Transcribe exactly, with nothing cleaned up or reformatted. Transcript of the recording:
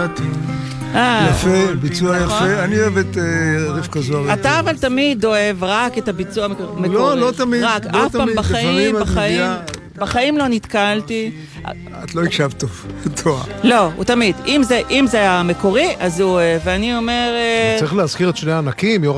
בתים. יפה, ביצוע יפה. אני אוהב את רבקה זוהר. אתה אבל תמיד אוהב רק את הביצוע המקורי. לא, לא תמיד. רק, אף פעם בחיים, בחיים, בחיים לא נתקלתי. את לא הקשבת טוב, טועה. לא, הוא תמיד. אם זה המקורי, אז הוא, ואני אומר... צריך להזכיר את שני הענקים,